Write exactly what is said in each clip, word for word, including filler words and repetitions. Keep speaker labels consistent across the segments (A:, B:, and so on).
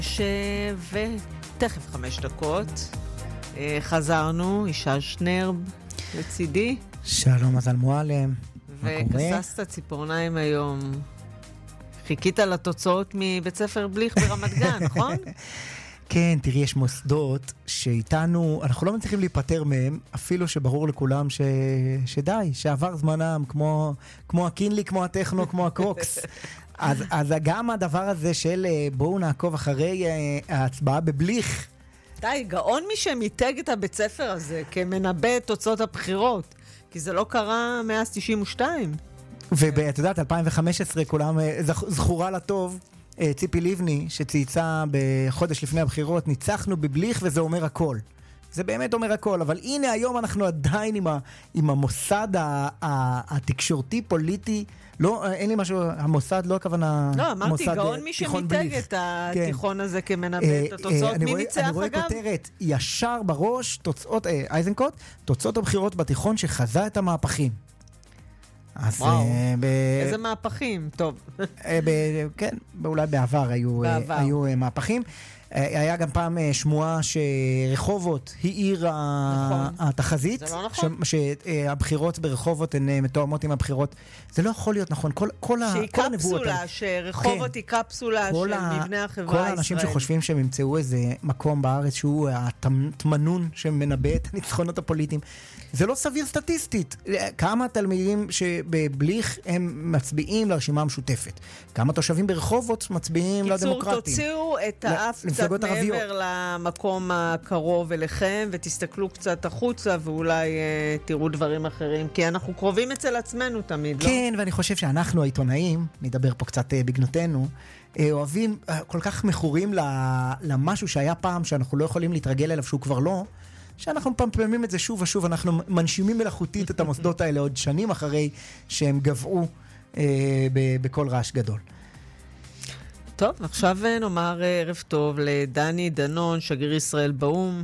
A: ש... ותכף חמש דקות. חזרנו, אישה שנרב לצידי.
B: שלום, מזל מועלם.
A: וכססת ציפורניים היום. חיכית לתוצאות מבית ספר בליך ברמת גן, נכון?
B: כן, תראי, יש מוסדות שאיתנו, אנחנו לא מצליחים להיפטר מהם, אפילו שברור לכולם ש... שדי, שעבר זמנם, כמו, כמו הקינלי, כמו הטכנו, כמו הקרוקס. אז, אז גם הדבר הזה של בואו נעקוב אחרי ההצבעה בבליך.
A: די, גאון מי שמיתג את הבית ספר הזה כמנבא את תוצאות הבחירות, כי זה לא קרה מאז תשעים ושתיים.
B: ואת יודעת, אלפיים וחמש עשרה כולם זכורה לטוב, ציפי לבני שצייצה בחודש לפני הבחירות, ניצחנו בבליך וזה אומר הכל. זה באמת אומר הכל, אבל הנה היום אנחנו עדיין עם, ה, עם המוסד ה, ה, התקשורתי פוליטי, לא, אין לי משהו, המוסד לא הכוונה...
A: לא, אמרתי, גאון מי שמיתג את התיכון כן. הזה כמנבא את התוצאות, מי ניצח אגב?
B: אני רואה כותרת, ישר בראש, תוצאות, אה, אייזנקוט, תוצאות הבחירות בתיכון שחזה את המהפכים.
A: אז, וואו, אה, ב... איזה מהפכים, טוב.
B: אה, ב... כן, אולי בעבר היו, בעבר. אה, היו אה, מהפכים. היה גם פעם שמועה שרחובות היא עיר נכון. התחזית.
A: זה לא נכון.
B: ש... שהבחירות ברחובות הן מתואמות עם הבחירות. זה לא יכול להיות נכון. כל, כל
A: שהיא ה... קפסולה, כל שרחובות כן. היא קפסולה של ה... מבנה החברה הישראלית.
B: כל האנשים שחושבים שהם ימצאו איזה מקום בארץ שהוא התמנון שמנבא את הניצחונות הפוליטיים. זה לא סביר סטטיסטית. כמה תלמידים שבבליך הם מצביעים לרשימה המשותפת. כמה תושבים ברחובות מצביעים
A: קיצור,
B: לדמוקרטים.
A: קיצור, תוציאו את האף קצת מעבר למקום הקרוב אליכם, ותסתכלו קצת החוצה, ואולי uh, תראו דברים אחרים, כי אנחנו קרובים אצל עצמנו תמיד,
B: כן, לא? כן, ואני חושב שאנחנו העיתונאים, נדבר פה קצת uh, בגנותנו, uh, אוהבים, uh, כל כך מכורים למשהו שהיה פעם, שאנחנו לא יכולים להתרגל אליו, שהוא כבר לא, שאנחנו פעמים את זה שוב ושוב, אנחנו מנשימים מלאכותית את המוסדות האלה עוד שנים אחרי שהם גבעו uh, ב- בכל רעש גדול.
A: טוב, עכשיו נאמר ערב טוב לדני דנון, שגריר ישראל באום.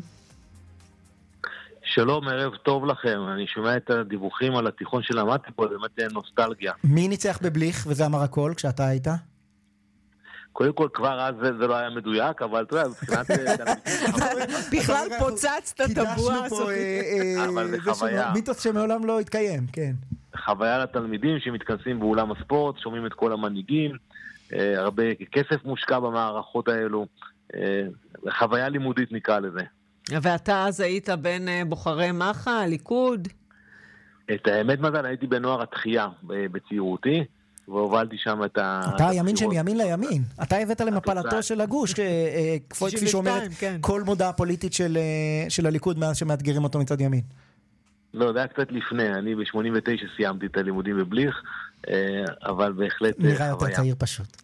C: שלום, ערב טוב לכם. אני שומע את הדיווחים על התיכון שלמדתי פה, זה באמת נוסטלגיה.
B: מי ניצח בבליך וזה אמר הכל כשאתה היית?
C: קודם כל, כבר אז זה, זה לא היה מדויק, אבל אתה יודע, מבחינת...
A: בכלל פוצצת את הבועה הסופית.
C: אבל זה חוויה.
B: מיתוס שמעולם לא התקיים, כן.
C: חוויה לתלמידים שמתכנסים באולם הספורט, שומעים את כל המנהיגים, הרבה כסף מושקע במערכות האלו, חוויה לימודית נקרא לזה.
A: ואתה אז היית בין בוחרי מחה, הליכוד?
C: את האמת מזל, הייתי בנוער התחייה בצעירותי, והובלתי שם את ה...
B: אתה הימין שמימין לימין. אתה הבאת למפלתו של הגוש, כפי שאומרת כל מודעה פוליטית של הליכוד מאז שמאתגרים אותו מצד ימין.
C: לא, זה היה קצת לפני. אני ב-שמונים ותשע סיימתי את הלימודים בבליך, אבל בהחלט חוויה.
B: נראה יותר צעיר פשוט.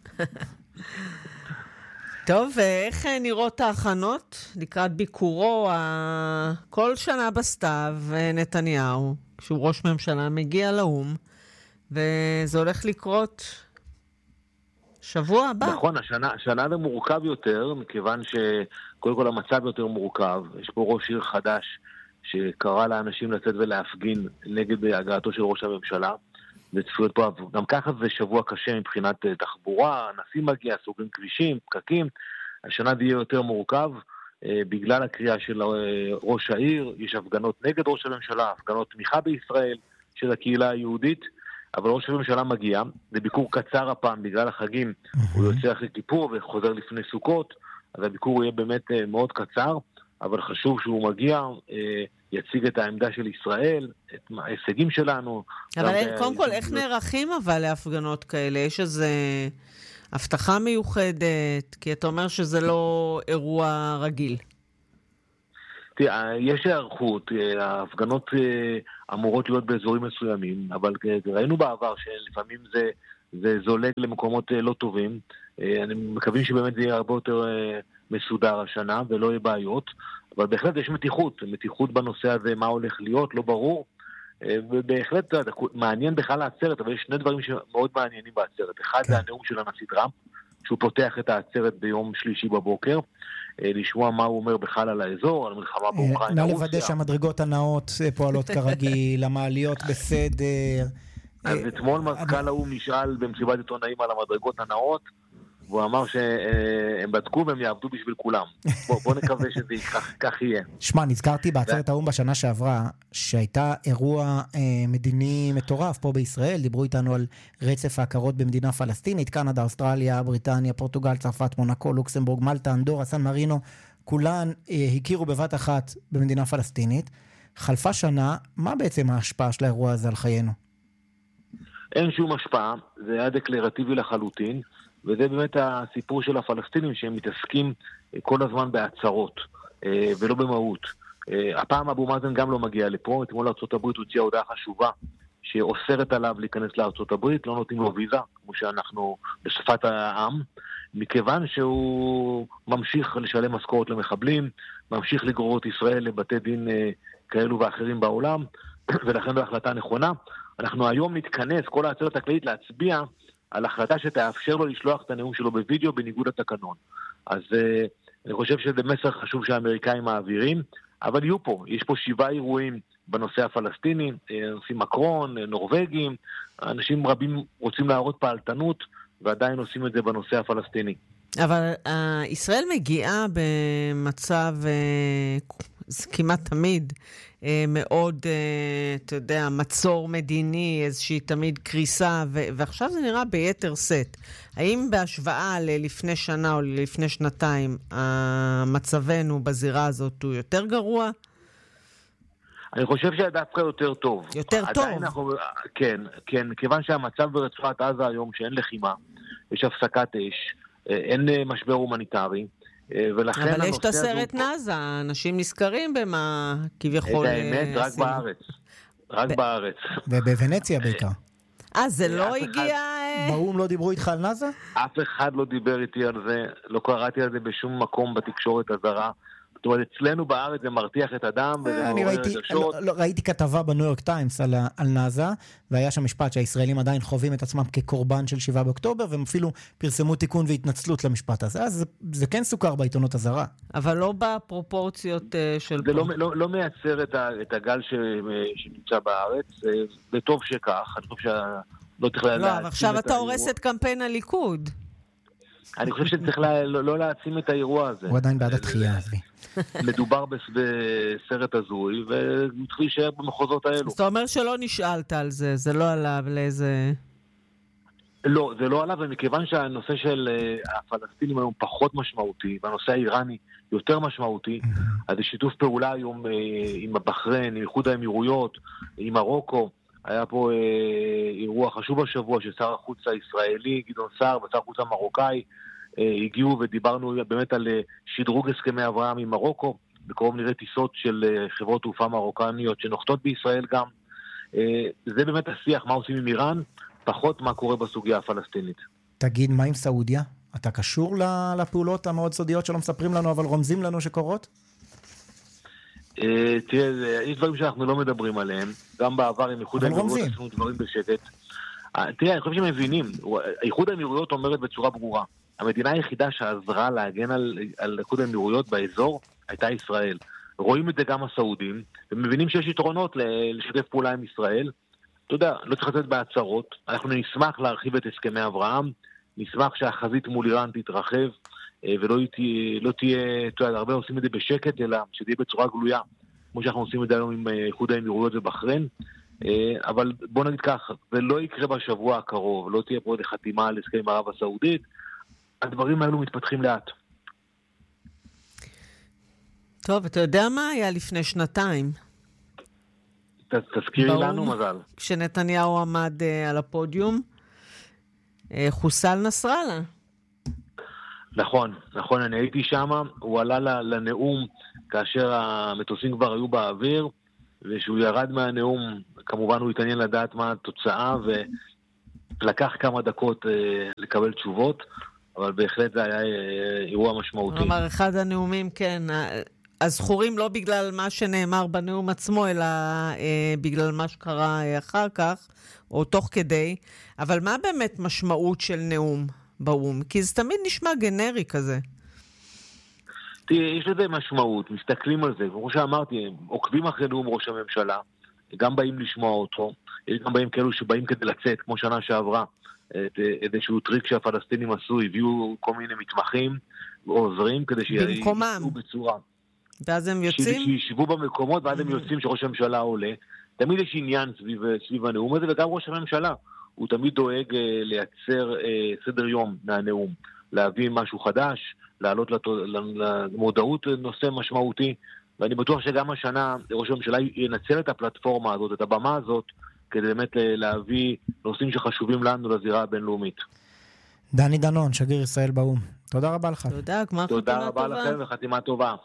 A: טוב, ואיך נראות ההכנות לקראת ביקורו כל שנה בסתיו נתניהו, כשהוא ראש ממשלה מגיע לאום, וזה הולך לקרות שבוע הבא.
C: נכון, השנה, השנה זה מורכב יותר, מכיוון שקודם כל המצב יותר מורכב. יש פה ראש עיר חדש שקרא לאנשים לצאת ולהפגין נגד הגעתו של ראש הממשלה. וצפויות פה, גם ככה זה שבוע קשה מבחינת תחבורה, הנשיא מגיע, סוגרים כבישים, פקקים. השנה זה יהיה יותר מורכב, בגלל הקריאה של ראש העיר, יש הפגנות נגד ראש הממשלה, הפגנות תמיכה בישראל של הקהילה היהודית, אבל ראש הממשלה מגיע, זה ביקור קצר הפעם בגלל החגים, הוא יוצא אחרי כיפור וחוזר לפני סוכות, אז הביקור יהיה באמת מאוד קצר, אבל חשוב שהוא מגיע, יציג את העמדה של ישראל, את ההישגים שלנו.
A: אבל קודם כל, איך נערכים אבל להפגנות כאלה? יש איזו הבטחה מיוחדת, כי אתה אומר שזה לא אירוע רגיל.
C: תראה, יש הערכות, ההפגנות אמורות להיות באזורים מסוימים, אבל ראינו בעבר שלפעמים זה, זה זולג למקומות לא טובים. אני מקווים שבאמת זה יהיה הרבה יותר מסודר השנה ולא יהיה בעיות, אבל בהחלט יש מתיחות, מתיחות בנושא הזה, מה הולך להיות, לא ברור, ובהחלט מעניין בכלל העצרת, אבל יש שני דברים שמאוד מעניינים בעצרת. אחד זה הנאום של הנשיא טראמפ, שהוא פותח את העצרת ביום שלישי בבוקר, לשמוע מה הוא אומר בכלל על האזור, על מלחמה באוקראינה.
B: נא לוודא שהמדרגות הנאות פועלות כרגיל, המעליות בסדר.
C: אז אתמול מזכ"ל האו"ם נשאל במסיבת עיתונאים על המדרגות הנאות, והוא אמר שהם בדקו והם יעבדו בשביל כולם. בוא, בוא נקווה שזה כך, כך יהיה.
B: שמע, נזכרתי בעצרת האום בשנה שעברה, שהייתה אירוע אה, מדיני מטורף פה בישראל, דיברו איתנו על רצף ההכרות במדינה פלסטינית, קנדה, אוסטרליה, בריטניה, פורטוגל, צרפת, מונקו, לוקסמבורג, מלטה, אנדורה, סן מרינו, כולן אה, הכירו בבת אחת במדינה פלסטינית. חלפה שנה, מה בעצם ההשפעה של האירוע הזה על חיינו?
C: אין שום השפעה, זה היה דקלרטיבי לחלוטין, וזה באמת הסיפור של הפלסטינים שהם מתעסקים כל הזמן בהצהרות ולא במהות. הפעם אבו מאזן גם לא מגיע לפה, אתמול ארצות הברית הוציאה הודעה חשובה שאוסרת עליו להיכנס לארצות הברית, לא נותנים לו ויזה, כמו שאנחנו בשפת העם, מכיוון שהוא ממשיך לשלם משכורת למחבלים, ממשיך לגרור את ישראל לבתי דין כאלו ואחרים בעולם, ולכן בהחלטה נכונה. אנחנו היום נתכנס, כל העצרת הכללית, להצביע על החלטה שתאפשר לו לשלוח את הנאום שלו בווידאו בניגוד לתקנון. אז uh, אני חושב שזה מסר חשוב שהאמריקאים מעבירים, אבל יהיו פה, יש פה שבעה אירועים בנושא הפלסטיני, נושאים מקרון, נורווגים, אנשים רבים רוצים להראות פעלתנות, ועדיין עושים את זה בנושא הפלסטיני.
A: אבל uh, ישראל מגיעה במצב uh, כמעט תמיד uh, מאוד, uh, אתה יודע, מצור מדיני, איזושהי תמיד קריסה, ו- ועכשיו זה נראה ביתר סט. האם בהשוואה ללפני שנה או לפני שנתיים, מצבנו בזירה הזאת הוא יותר גרוע?
C: אני חושב שדווקא יותר טוב.
A: יותר טוב?
C: אנחנו, כן, כן, כיוון שהמצב ברצועת עזה היום שאין לחימה, יש הפסקת אש, אין משבר הומניטרי, ולכן
A: אבל יש את הסרט נאזה, אנשים נזכרים במה כביכול...
C: את האמת, רק בארץ. רק בארץ.
B: ובוונציה בעיקר.
A: אה, זה לא הגיע...
B: באום לא דיברו איתך על נאזה?
C: אף אחד לא דיבר איתי על זה, לא קראתי על זה בשום מקום בתקשורת הזרה. זאת אומרת, אצלנו בארץ זה מרתיח את הדם, וזה מעורר רגשות.
B: ראיתי כתבה בניו יורק טיימס על נאזה, והיה שם משפט שהישראלים עדיין חווים את עצמם כקורבן של שבעה באוקטובר, והם אפילו פרסמו תיקון והתנצלות למשפט הזה, אז זה כן סוכר בעיתונות הזרה.
A: אבל לא בפרופורציות של פה.
C: זה לא מייצר את הגל שנמצא בארץ, זה טוב שכך, אני חושב שלא צריך להעצים את האירוע.
A: לא, עכשיו אתה הורס את קמפיין הליכוד.
C: אני חושב שצריך לא להעצים את האירוע הזה.
B: הוא עדיין בעד התחייה, עזבי.
C: מדובר בסרט הזוי, וצריך להישאר במחוזות האלו.
A: אז אתה אומר שלא נשאלת על זה, זה לא עליו לאיזה...
C: לא, זה לא עליו, ומכיוון שהנושא של הפלסטינים היום פחות משמעותי, והנושא האיראני יותר משמעותי, אז שיתוף פעולה היום עם הבחריין, עם איחוד האמירויות, עם מרוקו, היה פה אירוע חשוב השבוע ששר החוץ הישראלי, גדעון סער, ושר החוץ המרוקאי, הגיעו ודיברנו באמת על שדרוג הסכמי אברהם עם מרוקו, בקרוב נראה טיסות של חברות תעופה מרוקניות שנוחתות בישראל גם. זה באמת השיח, מה עושים עם איראן, פחות מה קורה בסוגיה הפלסטינית.
B: תגיד, מה עם סעודיה? אתה קשור לפעולות המאוד סודיות שלא מספרים לנו, אבל רומזים לנו שקורות?
C: תראה, יש דברים שאנחנו לא מדברים עליהם, גם בעבר עם איחוד האמירויות עשינו דברים בשקט. תראה, אני חושב שמבינים, איחוד האמירויות אומרת בצורה ברורה, המדינה היחידה שעזרה להגן על, על איחוד האמירויות באזור הייתה ישראל. רואים את זה גם הסעודים, ומבינים שיש יתרונות לשתף פעולה עם ישראל. אתה יודע, לא צריך לתת בהצהרות, אנחנו נשמח להרחיב את הסכמי אברהם, נשמח שהחזית מול איראן תתרחב, ולא תהיה, לא תהיה, אתה יודע, הרבה עושים את זה בשקט, אלא שתהיה בצורה גלויה, כמו שאנחנו עושים את זה היום עם איחוד האמירויות ובחריין. אבל בוא נגיד כך, זה לא יקרה בשבוע הקרוב, לא תהיה פה עוד חתימה על הסכם עם ערב הסעודית, הדברים האלו מתפתחים לאט.
A: טוב, אתה יודע מה היה לפני שנתיים?
C: ת, תזכירי לנו, מזל.
A: כשנתניהו עמד uh, על הפודיום, uh, חוסל נסראללה.
C: נכון, נכון, אני הייתי שם, הוא עלה לנאום כאשר המטוסים כבר היו באוויר, ושהוא ירד מהנאום, כמובן הוא התעניין לדעת מה התוצאה, ולקח כמה דקות uh, לקבל תשובות, אבל בהחלט זה היה אירוע משמעותי.
A: כלומר, אחד הנאומים, כן, הזכורים לא בגלל מה שנאמר בנאום עצמו, אלא אה, בגלל מה שקרה אה, אחר כך, או תוך כדי. אבל מה באמת משמעות של נאום באום? כי זה תמיד נשמע גנרי כזה.
C: תראה, יש לזה משמעות, מסתכלים על זה. כמו שאמרתי, עוקבים אחרי נאום ראש הממשלה, גם באים לשמוע אותו, יש גם באים כאלו שבאים כדי לצאת, כמו שנה שעברה, את איזשהו טריק שהפלסטינים עשו, הביאו כל מיני מתמחים ועוזרים כדי שישבו בצורה.
A: ואז הם יוצאים?
C: שישבו במקומות, ואז הם יוצאים שראש הממשלה עולה. תמיד יש עניין סביב, סביב הנאום הזה, וגם ראש הממשלה. הוא תמיד דואג לייצר סדר יום מהנאום. להביא משהו חדש, לעלות למודעות נושא משמעותי, ואני בטוח שגם השנה ראש הממשלה ינצל את הפלטפורמה הזאת, את הבמה הזאת, כדי באמת להביא נושאים שחשובים לנו לזירה הבינלאומית.
B: דני דנון, שגריר ישראל באו"ם. תודה רבה לך.
A: תודה, גמר חתימה טובה.
C: תודה רבה לכם וחתימה טובה.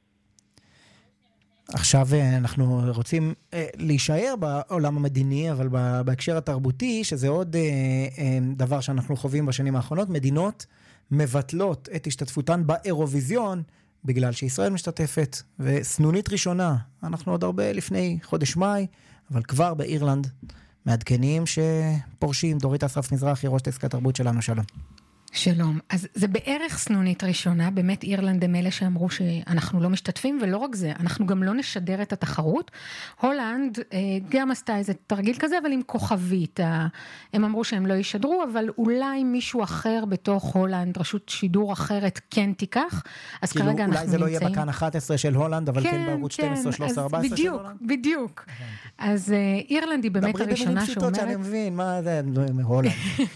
B: עכשיו אנחנו רוצים להישאר בעולם המדיני, אבל בהקשר התרבותי, שזה עוד דבר שאנחנו חווים בשנים האחרונות, מדינות מבטלות את השתתפותן באירוויזיון, בגלל שישראל משתתפת, וסנונית ראשונה, אנחנו עוד הרבה לפני חודש מאי, אבל כבר באירלנד מעדכנים שפורשים. דורית אסרף מזרחי, ראש דסק התרבות שלנו, שלום.
D: שלום. אז זה בערך סנונית ראשונה, באמת אירלנד הם אלה שאמרו שאנחנו לא משתתפים, ולא רק זה, אנחנו גם לא נשדר את התחרות. הולנד גם עשתה איזה תרגיל כזה, אבל עם כוכבית. הם אמרו שהם לא ישדרו, אבל אולי מישהו אחר בתוך הולנד, רשות שידור אחרת כן תיקח. אז
B: כאילו,
D: כרגע אנחנו נמצאים...
B: אולי זה לא יהיה בכאן אחת עשרה של הולנד, אבל כן, כן בערוץ שתים עשרה, שלוש עשרה, ארבע עשרה של הולנד?
D: בדיוק, בדיוק. אז אירלנד היא באמת הראשונה שאומרת...
B: שאני מבין, מה זה, הולנד.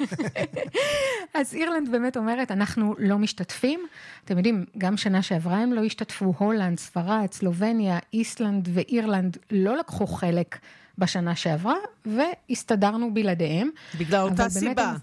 D: אז אירלנד באמת אומרת, אנחנו לא משתתפים. אתם יודעים, גם שנה שעברה הם לא השתתפו, הולנד, ספרד, סלובניה, איסלנד ואירלנד לא לקחו חלק בשנה שעברה, והסתדרנו בלעדיהם.
A: בגלל אותה סיבה. הם...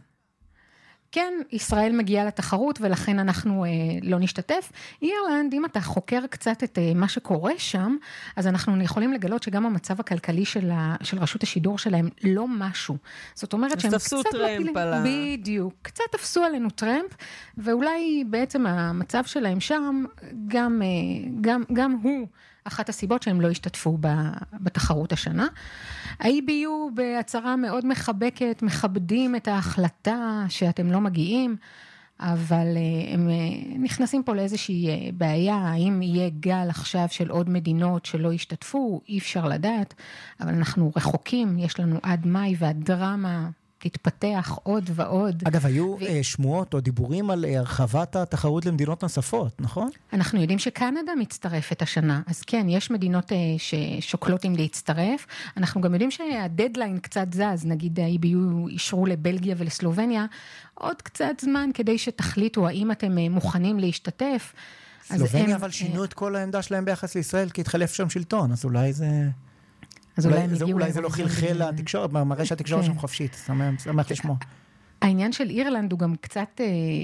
D: כן, ישראל מגיעה לתחרות, ולכן אנחנו אה, לא נשתתף. אירלנד, אם אתה חוקר קצת את אה, מה שקורה שם, אז אנחנו יכולים לגלות שגם המצב הכלכלי של, ה, של רשות השידור שלהם לא משהו. זאת אומרת שהם
A: קצת טרמפ על ה...
D: בדיוק, קצת תפסו עלינו טרמפ, ואולי בעצם המצב שלהם שם, גם, אה, גם, גם הוא אחת הסיבות שהם לא השתתפו בתחרות השנה. ה-אי בי יו בהצהרה מאוד מחבקת, מכבדים את ההחלטה שאתם לא מגיעים, אבל הם נכנסים פה לאיזושהי בעיה, האם יהיה גל עכשיו של עוד מדינות שלא ישתתפו, אי אפשר לדעת, אבל אנחנו רחוקים, יש לנו עד מאי והדרמה תתפתח עוד ועוד.
B: אגב, היו ו... שמועות או דיבורים על הרחבת התחרות למדינות נוספות, נכון?
D: אנחנו יודעים שקנדה מצטרפת השנה, אז כן, יש מדינות ששוקלות אם להצטרף. אנחנו גם יודעים שהדדליין קצת זז, נגיד ה-אי בי יו אישרו לבלגיה ולסלובניה, עוד קצת זמן כדי שתחליטו האם אתם מוכנים להשתתף.
B: סלובניה אבל שינו את כל העמדה שלהם ביחס לישראל, כי התחלף שם שלטון, אז אולי זה...
D: אז אולי, זה,
B: אולי זה לא חלחל לתקשורת, מראה שהתקשורת שם חופשית, שמח לשמוע.
D: העניין של אירלנד הוא גם קצת,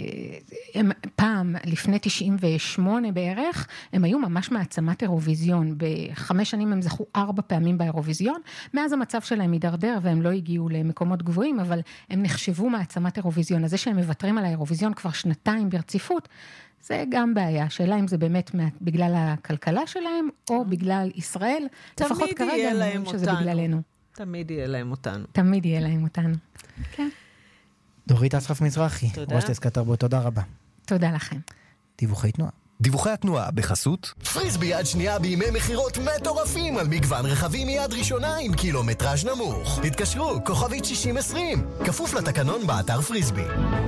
D: הם, פעם, לפני תשעים ושמונה בערך, הם היו ממש מעצמת אירוויזיון. בחמש שנים הם זכו ארבע פעמים באירוויזיון, מאז המצב שלהם הידרדר והם לא הגיעו למקומות גבוהים, אבל הם נחשבו מעצמת אירוויזיון. אז זה שהם מוותרים על האירוויזיון כבר שנתיים ברציפות, זה גם בעיה. שאלה אם זה באמת בגלל הכלכלה שלהם, או בגלל ישראל. לפחות כרגע הם אומרים שזה בגללנו.
A: תמיד יהיה להם אותנו.
D: תמיד יהיה להם אותנו. כן.
B: דורית אסרף מזרחי, ראש דסק התרבות, תודה רבה.
D: תודה לכם.
B: דיווחי תנועה.
E: דיווחי התנועה בחסות פריסבי יד שנייה בימי מחירות מטורפים על מגוון רכבים מיד ראשונה עם קילומטראז' נמוך. תתקשרו, כוכבית שישים עשרים, כפוף לתקנון באתר פריסבי.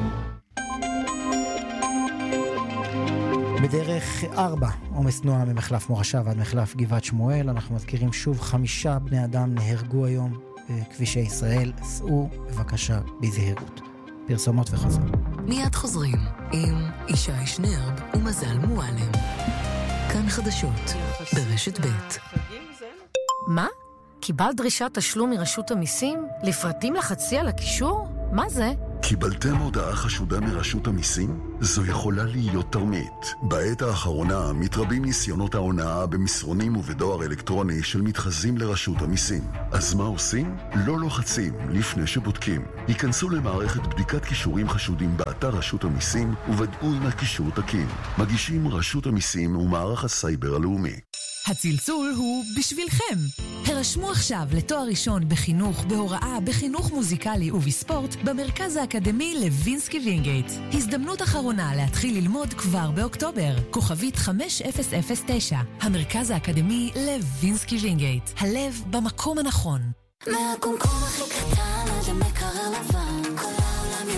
B: בדרך ארבע, עומס תנועה ממחלף מורשה ועד מחלף גבעת שמואל. אנחנו מזכירים שוב, חמישה בני אדם נהרגו היום בכבישי ישראל. סעו בבקשה בזהירות. פרסומות וחזר.
F: מיד חוזרים עם ישי שנרב ומזל מועלם. כאן חדשות ברשת ב'.
G: מה? קיבלת דרישת תשלום מרשות המיסים? לפרטים לחצי על הקישור? מה זה?
H: קיבלתם הודעה חשודה מרשות המיסים? זו יכולה להיות תרמית. בעת האחרונה מתרבים ניסיונות ההונאה במסרונים ובדואר אלקטרוני של מתחזים לרשות המיסים. אז מה עושים? לא לוחצים לפני שבודקים. היכנסו למערכת בדיקת קישורים חשודים באתר רשות המיסים וודאו אם הקישור תקין. מגישים רשות המיסים ומערך הסייבר הלאומי.
I: הצלצול הוא בשבילכם. הרשמו עכשיו לתואר ראשון בחינוך, בהוראה, בחינוך מוזיקלי ובספורט במרכז האקדמי לוינסקי וינגייט. הזדמנות אחרונה להתחיל ללמוד כבר באוקטובר. כוכבית חמש אפס אפס תשע. המרכז האקדמי לוינסקי וינגייט. הלב במקום הנכון.
J: מהקומקום הכי קטן עד המקרר לבן, כל העולם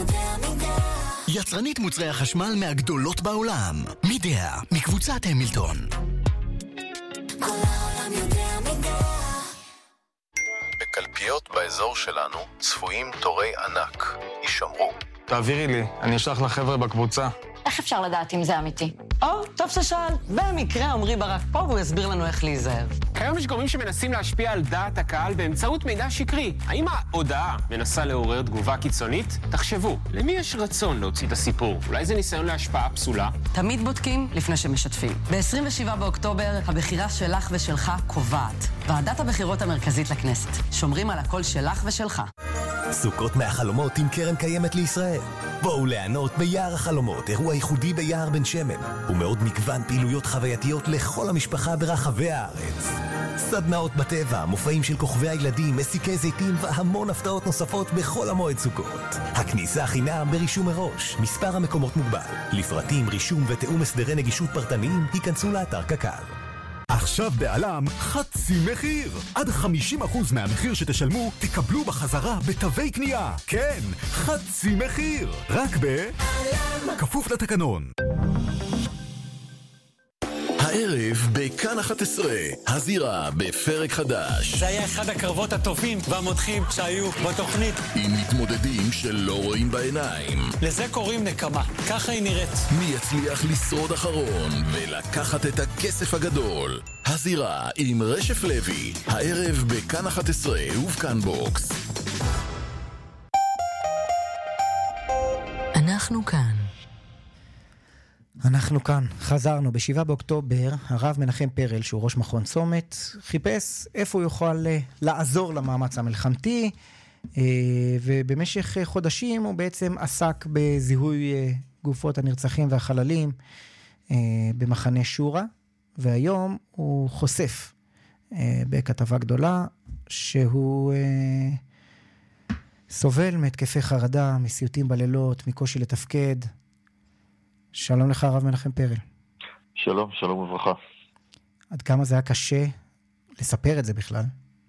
E: יצרנית מוצרי החשמל מהגדולות בעולם. מידע, מקבוצת המילטון.
J: כל העולם יודע מידע.
K: בקלפיות באזור שלנו צפויים תורי ענק. יישמרו.
L: תעבירי לי, אני אשלח לחבר'ה בקבוצה.
M: איך אפשר לדעת אם זה אמיתי? או, טוב ששאל. במקרה עמרי ברק פה והוא יסביר לנו איך להיזהר.
N: כיום יש גורמים שמנסים להשפיע על דעת הקהל באמצעות מידע שקרי. האם ההודעה מנסה לעורר תגובה קיצונית? תחשבו, למי יש רצון להוציא את הסיפור? אולי זה ניסיון להשפעה פסולה?
M: תמיד בודקים לפני שמשתפים. ב-עשרים ושבעה באוקטובר, הבחירה שלך ושלך קובעת. ועדת הבחירות המרכזית לכנסת. שומרים על הקול שלך ושלך.
E: סוכות מהחלומות עם קרן קיימת לישראל. בואו ליהנות ביער החלומות, אירוע ייחודי ביער בן שמן, ומאוד מגוון פעילויות חווייתיות לכל המשפחה ברחבי הארץ. סדנאות בטבע, מופעים של כוכבי הילדים, מסיקי זיתים והמון הפתעות נוספות בכל המועד סוכות. הכניסה חינם ברישום מראש, מספר המקומות מוגבל. לפרטים, רישום ותאום הסדרי נגישות פרטניים, היכנסו לאתר קק"ל.
O: עכשיו בעלם חצי מחיר. עד חמישים אחוז מהמחיר שתשלמו תקבלו בחזרה בתווי קנייה. כן, חצי מחיר. רק בעלם. כפוף לתקנון.
H: הערב בכאן אחת עשרה, הזירה בפרק חדש.
P: זה היה אחד הקרבות הטובים והמותחים שהיו בתוכנית.
H: עם מתמודדים שלא רואים בעיניים.
P: לזה קוראים נקמה, ככה היא נראית.
H: מי יצליח לשרוד אחרון ולקחת את הכסף הגדול? הזירה עם רשף לוי, הערב בכאן אחת עשרה ובכאן בוקס.
F: אנחנו כאן.
B: אנחנו כאן, חזרנו. בשבעה באוקטובר, הרב מנחם פרל, שהוא ראש מכון צומת, חיפש איפה הוא יוכל לעזור למאמץ המלחמתי, ובמשך חודשים הוא בעצם עסק בזיהוי גופות הנרצחים והחללים במחנה שורה, והיום הוא חושף בכתבה גדולה שהוא סובל מהתקפי חרדה, מסיוטים בלילות, מקושי לתפקד. שלום לך הרב מנחם פרל.
Q: שלום, שלום וברכה.
B: עד כמה זה היה קשה לספר את זה בכלל?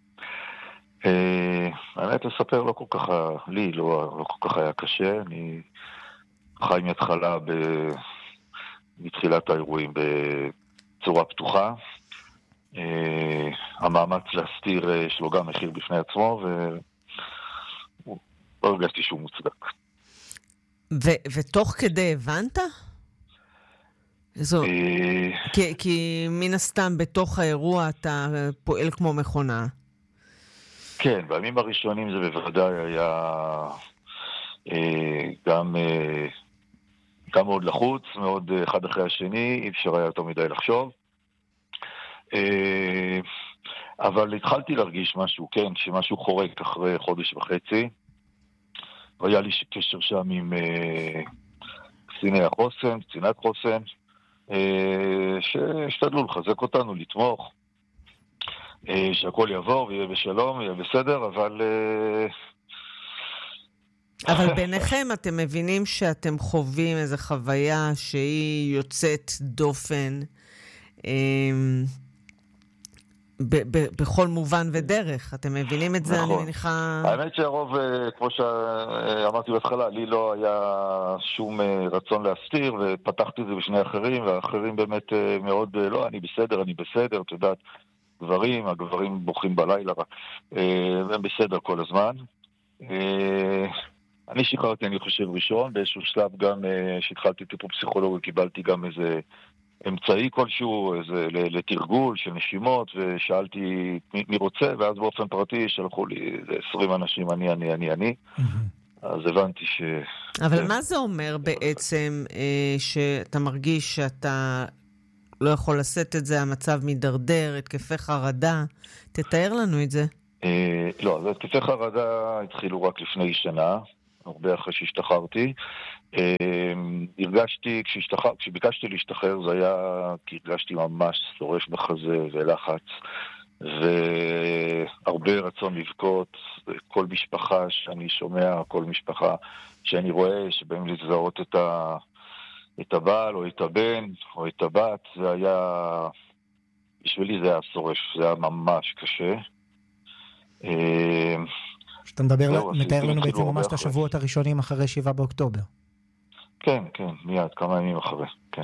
Q: האמת לספר לא כל כך, לי לא כל כך היה קשה. אני חי מהתחלה מתחילת האירועים בצורה פתוחה. המאמץ להסתיר יש לו גם מחיר בפני עצמו, ולא הרגשתי שהוא מוצדק.
A: ותוך כדי הבנת? זו, כי, כי מן הסתם בתוך האירוע אתה פועל כמו מכונה.
Q: כן, בימים הראשונים זה בוודאי היה גם, גם מאוד לחוץ, מאוד אחד אחרי השני, אי אפשר היה יותר מדי לחשוב. אבל התחלתי להרגיש משהו, כן, שמשהו חורק אחרי חודש וחצי. והיה לי קשר שם עם קציני החוסן, קצינת חוסן, שהשתדלו לחזק אותנו, לתמוך, שהכל יעבור ויהיה בשלום, יהיה בסדר, אבל...
A: אבל ביניכם אתם מבינים שאתם חווים איזו חוויה שהיא יוצאת דופן ב- ב- בכל מובן ודרך. אתם מבינים את זה? נכון. אני מניחה...
Q: האמת שהרוב, כמו שאמרתי בהתחלה, לי לא היה שום רצון להסתיר, ופתחתי את זה בשני אחרים, והאחרים באמת מאוד, לא, אני בסדר, אני בסדר, את יודעת, גברים, הגברים בוכים בלילה, והם בסדר כל הזמן. אני שחררתי, אני חושב, ראשון, באיזשהו שלב גם שהתחלתי טיפול פסיכולוגי, קיבלתי גם איזה אמצעי כלשהו, איזה לתרגול של נשימות, ושאלתי מי, מי רוצה, ואז באופן פרטי שלחו לי עשרים אנשים, אני, אני, אני, אני. אז הבנתי ש...
A: אבל מה זה אומר בעצם שאתה מרגיש שאתה לא יכול לשאת את זה, המצב מדרדר, התקפי חרדה? תתאר לנו את זה.
Q: לא, אז התקפי חרדה התחילו רק לפני שנה, הרבה אחרי שהשתחררתי. הרגשתי, כשהשתחר, כשביקשתי להשתחרר, זה היה כי הרגשתי ממש שורש בחזה ולחץ, והרבה רצון לבכות. כל משפחה שאני שומע, כל משפחה שאני רואה, שבאים לזהות את, ה, את הבעל או את הבן או את הבת, זה היה, בשבילי זה היה שורש, זה היה ממש קשה.
B: שאתה מדבר, מתאר לנו בעצם ממש את השבועות הראשונים אחרי שבעה באוקטובר.
Q: כן, כן, מיד, כמה ימים אחרי, כן.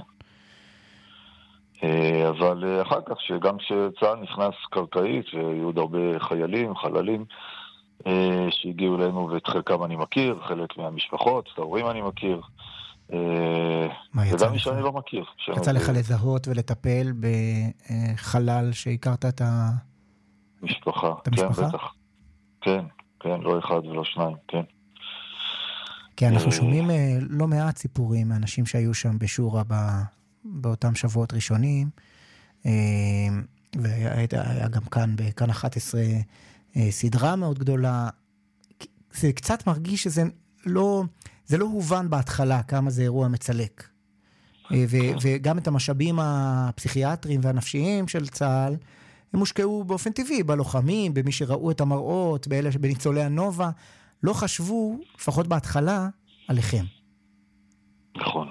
Q: אבל אחר כך, שגם כשצה"ל נכנס קרקעית, והיו עוד הרבה חיילים, חללים, שהגיעו אלינו, ואת חלקם אני מכיר, חלק מהמשפחות, את ההורים אני מכיר, וגם מי שאני לא מכיר.
B: יצא לך לזהות ולטפל בחלל שהכרת את
Q: המשפחה?
B: כן,
Q: בטח. כן, כן, לא אחד ולא שניים, כן.
B: כי אנחנו שומעים לא מעט סיפורים מאנשים שהיו שם בשורה באותם שבועות ראשונים, והיה גם כאן, בכאן אחת עשרה, סדרה מאוד גדולה. זה קצת מרגיש שזה לא, זה לא הובן בהתחלה כמה זה אירוע מצלק. ו- וגם את המשאבים הפסיכיאטריים והנפשיים של צה"ל, הם הושקעו באופן טבעי, בלוחמים, במי שראו את המראות, באלה שבניצולי הנובה, לא חשבו, לפחות בהתחלה, עליכם.
Q: נכון.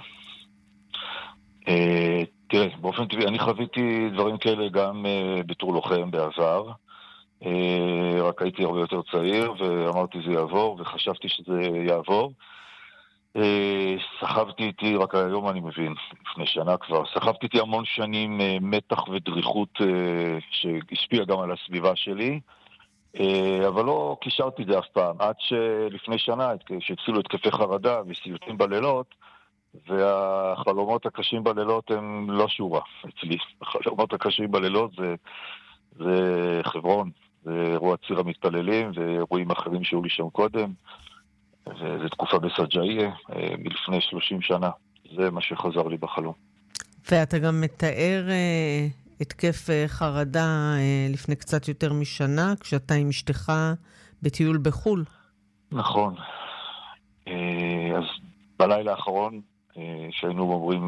Q: אה, תראה, באופן טבעי, אני חוויתי דברים כאלה גם אה, בתור לוחם בעבר, אה, רק הייתי הרבה יותר צעיר, ואמרתי זה יעבור, וחשבתי שזה יעבור. אה, סחבתי איתי, רק היום אני מבין, לפני שנה כבר, סחבתי איתי המון שנים אה, מתח ודריכות אה, שהשפיע גם על הסביבה שלי, אבל לא קישרתי את זה אף פעם, עד שלפני שנה שהתחילו התקפי חרדה וסיוטים בלילות, והחלומות הקשים בלילות הם לא שורה אצלי. החלומות הקשים בלילות זה, זה חברון, זה אירוע ציר המתפללים ואירועים אחרים שהיו לי שם קודם, וזו תקופה בסג'איה מלפני שלושים שנה. זה מה שחזר לי בחלום.
A: ואתה גם מתאר התקף חרדה לפני קצת יותר משנה, כשאתה עם אשתך בטיול בחול.
Q: נכון. אז בלילה האחרון, שהיינו אומרים,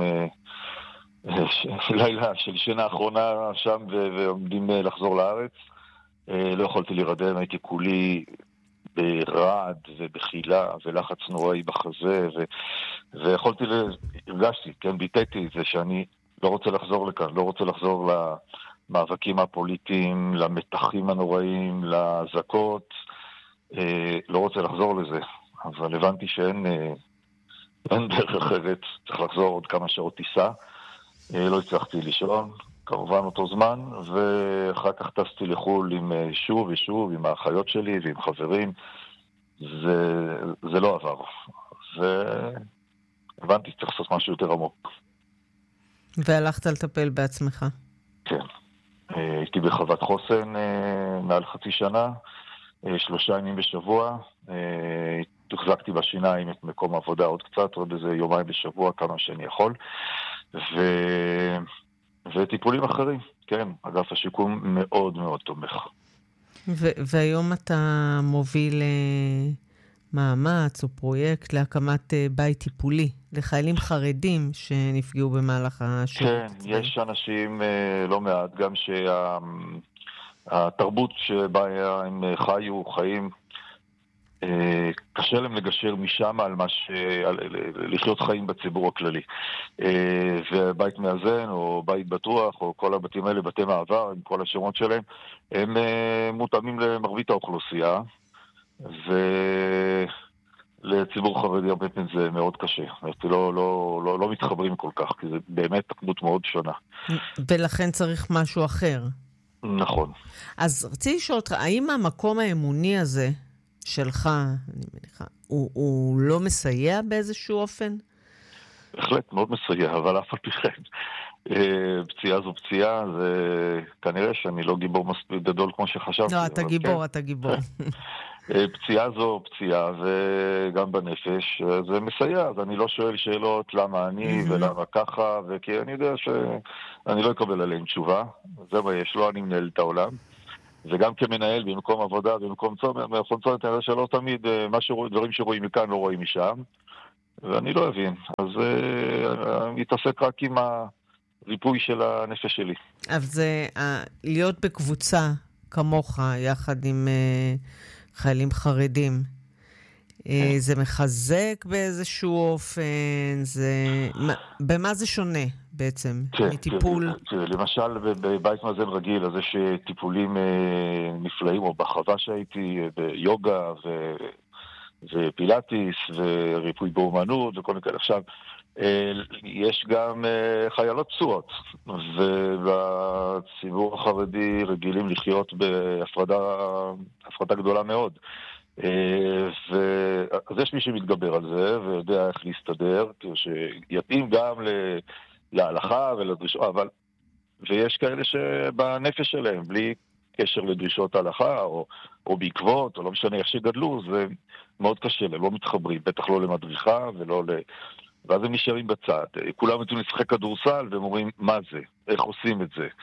Q: לילה של שנה האחרונה שם ועומדים לחזור לארץ, לא יכולתי להירדם, הייתי כולי ברעד ובחילה ולחץ נוראי בחזה, ויכולתי, הרגשתי, כן, ביטאתי את זה שאני לא רוצה לחזור לכאן, לא רוצה לחזור למאבקים הפוליטיים, למתחים הנוראים, לזקות, לא רוצה לחזור לזה, אבל הבנתי שאין אין דרך אחרת, צריך לחזור עוד כמה שעות טיסה, לא הצלחתי לישון, כמובן אותו זמן, ואחר כך טסתי לחול עם שוב ושוב, עם האחיות שלי ועם חברים, זה, זה לא עבר, והבנתי שצריך לעשות משהו יותר עמוק.
A: והלכת לטפל בעצמך.
Q: כן. הייתי בחוות חוסן מעל חצי שנה, שלושה ימים בשבוע, תוחזקתי בשיניים את מקום העבודה עוד קצת, עוד איזה יומיים בשבוע, כמה שאני יכול, ו... וטיפולים אחרים, כן, אגף השיקום מאוד מאוד תומך.
A: ו- והיום אתה מוביל מאמץ או פרויקט להקמת בית טיפולי לחיילים חרדים שנפגעו במהלך השירות.
Q: כן, יש אנשים לא מעט, גם שהתרבות שבה הם חיו, חיים, קשה להם לגשר משם על מה ש... על... לחיות חיים בציבור הכללי. ובית מאזן או בית בטוח או כל הבתים האלה, בתי מעבר עם כל השמות שלהם, הם מותאמים למרבית האוכלוסייה, ולציבור חרדי הרבה פעמים זה מאוד קשה. לא, לא, לא, לא מתחברים כל כך, כי זה באמת תקנות מאוד שונה.
A: ולכן צריך משהו אחר.
Q: נכון.
A: אז רציתי לשאול אותך, האם המקום האמוני הזה שלך, אני מניחה, הוא, הוא לא מסייע באיזשהו אופן?
Q: בהחלט, מאוד מסייע, אבל אף על פי כן. פציעה זו פציעה, זה כנראה שאני לא גיבור מספיק גדול כמו שחשבתי.
A: לא, אתה גיבור, כן. אתה גיבור.
Q: פציעה זו פציעה, וגם בנפש, זה מסייע, אז אני לא שואל שאלות למה אני ולמה ככה, וכי אני יודע שאני לא אקבל עליהם תשובה, זה מה יש לו, אני מנהל את העולם. וגם כמנהל במקום עבודה, במקום צומת, צומת, אני שלא תמיד, מה שרוא, דברים שרואים מכאן לא רואים משם, ואני לא אבין. אז אני מתעסק רק עם הריפוי של הנפש שלי.
A: אבל זה, להיות בקבוצה כמוך, יחד עם חיילים חרדים, זה מחזק באיזשהו אופן, זה... במה זה שונה בעצם, מטיפול?
Q: למשל, בבית מאזן רגיל, אז יש טיפולים נפלאים, או בחווה שהייתי, ביוגה ופילאטיס, וריפוי באומנות, וכל מיני כאלה. עכשיו, יש גם חיילות פצועות, ובציבור החרדי רגילים לחיות בהפרדה הפרדה גדולה מאוד. אז יש מי שמתגבר על זה, ויודע איך להסתדר, שיתאים גם להלכה ולדרישות, אבל, ויש כאלה שבנפש שלהם, בלי קשר לדרישות ההלכה, או, או בעקבות, או לא משנה איך שגדלו, זה מאוד קשה, הם לא מתחברים, בטח לא למדריכה ולא ל... ואז הם נשארים בצד. כולם יוצאים לשחק כדורסל, והם אומרים, מה זה? איך עושים את זה?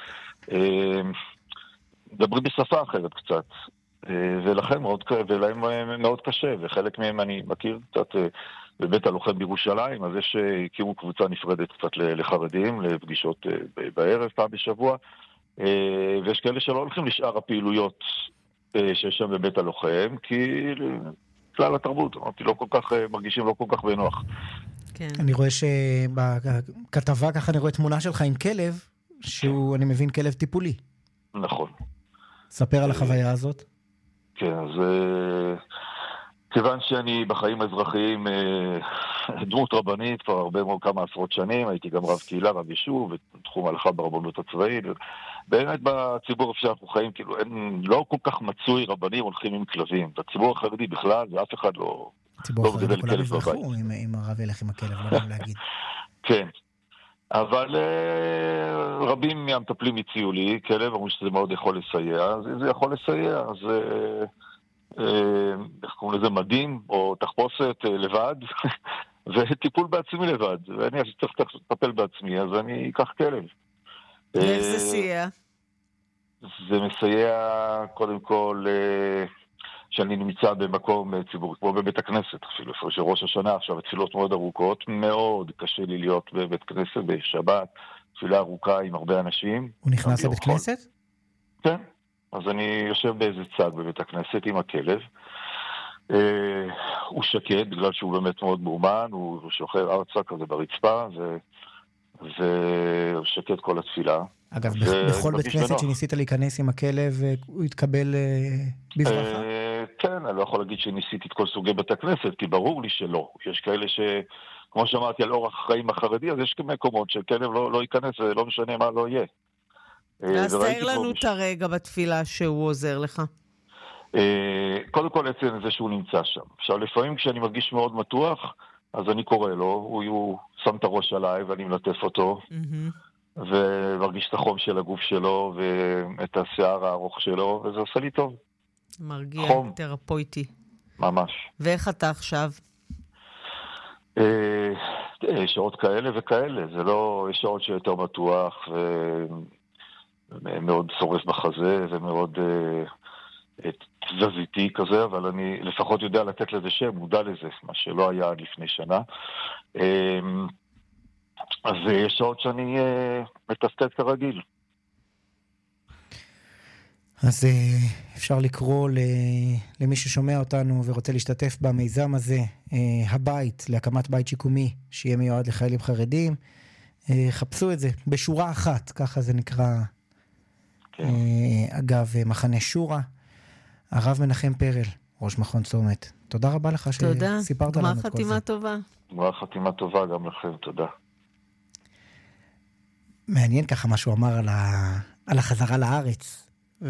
Q: מדברים בשפה אחרת קצת, ולכן מאוד, ולהם מאוד קשה, וחלק מהם אני מכיר קצת בבית הלוחם בירושלים, אז יש הקימו קבוצה נפרדת קצת לחרדים, לפגישות בערב, פעם בשבוע, ויש כאלה שלא הולכים לשאר הפעילויות שיש שם בבית הלוחם, כי כלל התרבות, אמרתי, לא כל כך, מרגישים לא כל כך בנוח.
B: כן. אני רואה שבכתבה ככה אני רואה תמונה שלך עם כלב, שהוא, אני מבין, כלב טיפולי.
Q: נכון.
B: ספר על החוויה הזאת.
Q: כן, אז כיוון שאני בחיים האזרחיים דמות רבנית כבר הרבה מאוד כמה עשרות שנים, הייתי גם רב קהילה, רב יישוב, ותחום הלכה ברבנות הצבאית, באמת בציבור שאנחנו חיים, כאילו, אין, לא כל כך מצוי רבנים הולכים עם כלבים. בציבור החרדי בכלל, ואף אחד לא...
B: ציבור החרדי כולם יברחו אם הרב ילך עם הכלב, לא נעים להגיד.
Q: כן. אבל רבים מהמטפלים הציעו לי, כלב, אמרו שזה מאוד יכול לסייע, אז אם זה יכול לסייע, אז איך קוראים לזה, מדהים, או תחפושת לבד, וטיפול בעצמי לבד, ואני צריך לטפל בעצמי, אז אני אקח כלב.
A: ואיך זה סייע?
Q: זה מסייע, קודם כל, שאני נמצא במקום ציבורי, כמו בבית הכנסת, אפילו שראש השנה, עכשיו תפילות מאוד ארוכות, מאוד קשה לי להיות בבית כנסת בשבת, תפילה ארוכה עם הרבה אנשים.
B: הוא נכנס לבית כנסת?
Q: כן, אז אני יושב באיזה צד בבית הכנסת עם הכלב, הוא שקט, בגלל שהוא באמת מאוד מאומן, הוא שוכב ארצה כזה ברצפה, והוא שקט כל התפילה.
B: אגב, בכל בית כנסת שניסית להיכנס עם הכלב, הוא התקבל בברכה?
Q: כן, אני לא יכול להגיד שניסיתי את כל סוגי בית הכנסת, כי ברור לי שלא. יש כאלה ש... כמו שאמרתי על אורח החיים החרדי, אז יש מקומות שכלב לא, לא ייכנס, ולא משנה מה לא יהיה.
A: אז תאר לנו את הרגע בתפילה שהוא עוזר לך.
Q: קודם כל עצם זה שהוא נמצא שם. עכשיו, לפעמים כשאני מרגיש מאוד מתוח, אז אני קורא לו, הוא, הוא שם את הראש עליי ואני מלטף אותו, ומרגיש את החום של הגוף שלו, ואת השיער הארוך שלו, וזה עושה לי טוב.
A: מרגיע, תרפויטי.
Q: ממש.
A: ואיך אתה עכשיו?
Q: יש שעות כאלה וכאלה, זה לא, יש שעות שיותר בטוח, ומאוד שורף בחזה, ומאוד תזזיתי כזה, אבל אני לפחות יודע לתת לזה שם, מודע לזה, מה שלא היה עד לפני שנה. אז יש שעות שאני מתפקד כרגיל.
B: אז אפשר לקרוא למי ששומע אותנו ורוצה להשתתף במיזם הזה, הבית, להקמת בית שיקומי, שיהיה מיועד לחיילים חרדים. חפשו את זה בשורה אחת, ככה זה נקרא, כן. אגב, מחנה שורה. הרב מנחם פרל, ראש מכון צומת. תודה רבה לך שסיפרת לנו את כל זה.
A: גמר חתימה טובה.
Q: גמר חתימה טובה גם לכם, תודה.
B: מעניין ככה מה שהוא אמר על, ה... על החזרה לארץ.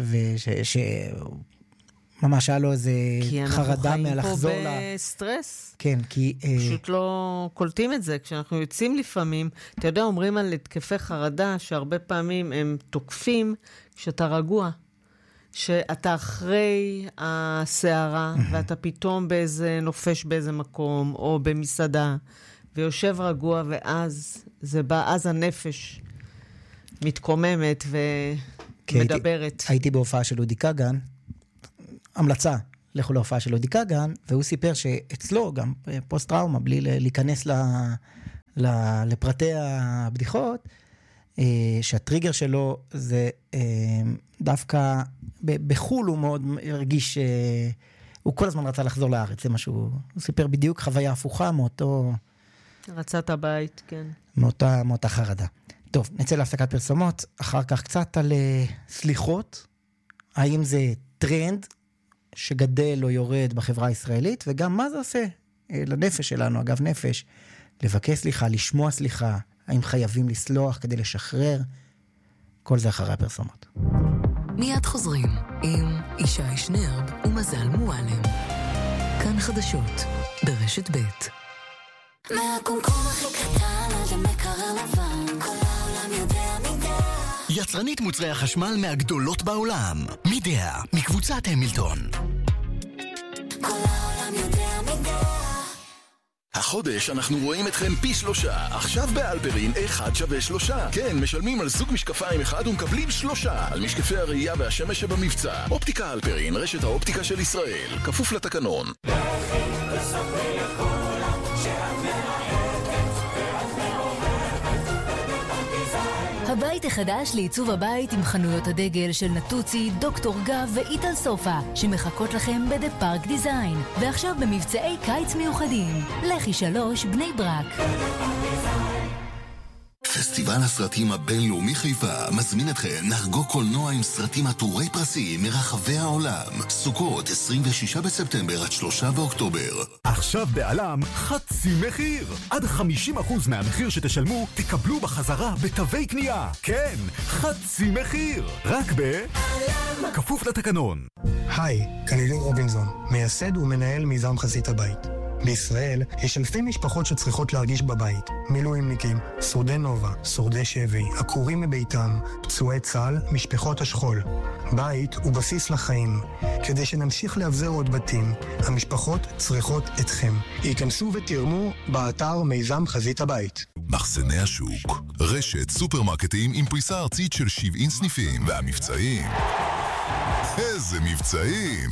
B: ושממש היה לו איזה חרדה מלחזור ל...
A: כי אנחנו חיים פה בסטרס.
B: כן, כי...
A: פשוט לא קולטים את זה. כשאנחנו יוצאים לפעמים, אתה יודע, אומרים על התקפי חרדה, שהרבה פעמים הם תוקפים כשאתה רגוע. שאתה אחרי הסערה, ואתה פתאום באיזה נופש באיזה מקום, או במסעדה, ויושב רגוע, ואז זה בא, אז הנפש מתקוממת ו... מדברת.
B: הייתי בהופעה של אודי כגן, המלצה, לכו להופעה של אודי כגן, והוא סיפר שאצלו גם פוסט טראומה, בלי להיכנס לפרטי הבדיחות, שהטריגר שלו זה דווקא, בחול הוא מאוד הרגיש, הוא כל הזמן רצה לחזור לארץ, זה משהו, הוא סיפר בדיוק חוויה הפוכה מאותו...
A: רצת הבית, כן.
B: מאותה, מאותה חרדה. טוב, נצא להפסקת פרסומות, אחר כך קצת על uh, סליחות, האם זה טרנד שגדל או יורד בחברה הישראלית, וגם מה זה עושה לנפש שלנו, אגב נפש, לבקש סליחה, לשמוע סליחה, האם חייבים לסלוח כדי לשחרר, כל זה אחרי הפרסומות.
F: מיד חוזרים עם ישי שנרב ומזל מועלם. כאן חדשות ברשת ב'.
J: מהקומקום הכי קטן עד המקרר לבן, כל העולם יודע מידע.
E: יצרנית מוצרי החשמל מהגדולות בעולם, מידע, מקבוצת המילטון.
J: כל העולם יודע מידע.
K: החודש אנחנו רואים אתכם פי שלושה. עכשיו באלפרין אחד שווה שלושה. כן, משלמים על סוג משקפיים אחד ומקבלים שלושה על משקפי הראייה והשמש שבמבצע. אופטיקה אלפרין, רשת האופטיקה של ישראל, כפוף לתקנון.
I: הבית החדש לעיצוב הבית עם חנויות הדגל של נטוצי, דוקטור גב ואיטל סופה שמחכות לכם בדה פארק דיזיין, ועכשיו במבצעי קיץ מיוחדים. לכי שלוש בני ברק.
H: פסטיבל הסרטים הבינלאומי חיפה מזמין אתכם לחגוג קולנוע עם סרטים עטורי פרסים מרחבי העולם. סוכות עשרים ושישה בספטמבר עד שלושה באוקטובר.
O: עכשיו בעלם חצי מחיר. עד חמישים אחוז מהמחיר שתשלמו תקבלו בחזרה בתווי קנייה. כן, חצי מחיר. רק ב... כפוף לתקנון.
R: היי, כאן אילי רובינזון, מייסד ומנהל מיזם חזית הבית. בישראל יש אלפי משפחות שצריכות להרגיש בבית. מילואימניקים, שורדי נובה, שורדי שבי, עקורים מביתם, פצועי צה"ל, משפחות השכול. בית הוא בסיס לחיים. כדי שנמשיך להבזר עוד בתים, המשפחות צריכות אתכם. ייכנסו ותרמו באתר מיזם חזית הבית.
H: מחסני השוק, רשת סופרמרקטים עם פריסה ארצית של שבעים סניפים, והמבצעים. איזה מבצעים!